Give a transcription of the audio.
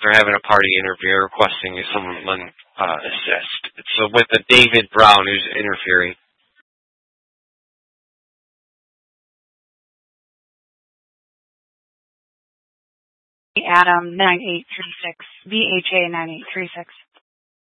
They're having a party interview requesting someone assist. It's with David Brown who's interfering. Adam 9836, VHA 9836.